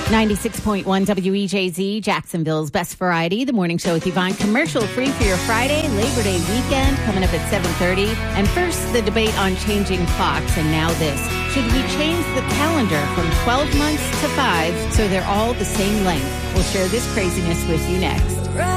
96.1 WEJZ, Jacksonville's Best Variety, the morning show with Yvonne, commercial free for your Friday, Labor Day weekend, coming up at 7:30. And first, the debate on changing clocks, and now this. Should we change the calendar from 12 months to 5 so they're all the same length? We'll share this craziness with you next.